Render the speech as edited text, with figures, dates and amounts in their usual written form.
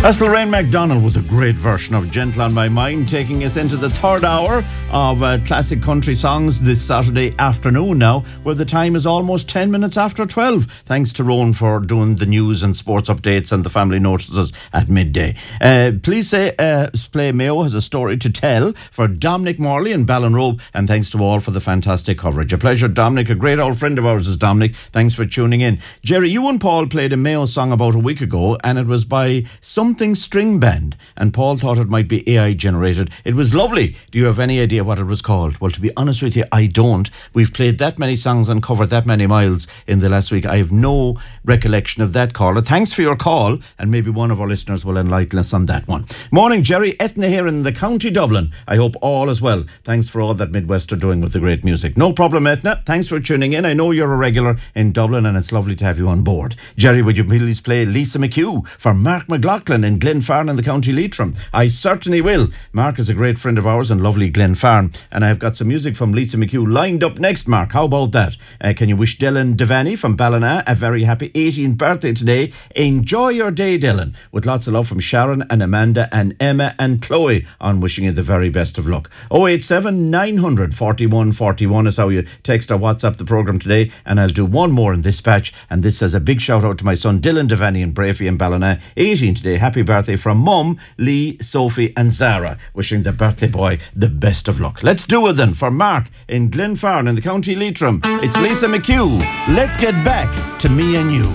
That's Lorraine MacDonald with a great version of Gentle on My Mind, taking us into the third hour of classic country songs this Saturday afternoon now, where the time is almost 10 minutes after 12. Thanks to Rowan for doing the news and sports updates and the family notices at midday. Please say Play Mayo has a story to tell for Dominic Morley and Ballinrobe, and thanks to all for the fantastic coverage. A pleasure, Dominic. A great old friend of ours is Dominic. Thanks for tuning in. Jerry, you and Paul played a Mayo song about a week ago, and it was by Something String Band, and Paul thought it might be AI generated. It was lovely. Do you have any idea what it was called? Well, to be honest with you, I don't. We've played that many songs and covered that many miles in the last week. I have no recollection of that caller. Thanks for your call, and maybe one of our listeners will enlighten us on that one. Morning, Jerry. Etna here in the County Dublin. I hope all is well. Thanks for all that Midwest are doing with the great music. No problem, Etna. Thanks for tuning in. I know you're a regular in Dublin, and it's lovely to have you on board. Jerry, would you please play Lisa McHugh for Mark McLaughlin in Glenfarne in the County Leitrim? I certainly will. Mark is a great friend of ours in lovely Glenfarne, and I've got some music from Lisa McHugh lined up next, Mark. How about that? Can you wish Dylan Devaney from Ballina a very happy 18th birthday today? Enjoy your day, Dylan. With lots of love from Sharon and Amanda and Emma and Chloe on wishing you the very best of luck. 087 900 41 41 is how you text or WhatsApp the programme today, and I'll do one more in this batch, and this says a big shout out to my son Dylan Devaney in Brafey and Ballina, 18 today. Happy birthday from Mum, Lee, Sophie and Zara. Wishing the birthday boy the best of luck. Let's do it then for Mark in Glenfarne in the County Leitrim. It's Lisa McHugh. Let's get back to me and you.